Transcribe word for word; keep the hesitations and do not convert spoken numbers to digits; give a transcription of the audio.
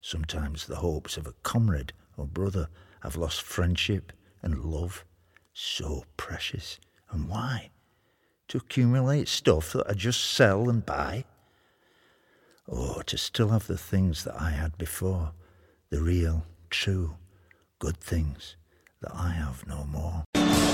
Sometimes the hopes of a comrade or brother have lost friendship and love, so precious. And why? To accumulate stuff that I just sell and buy? Or to still have the things that I had before, the real, true, good things that I have no more.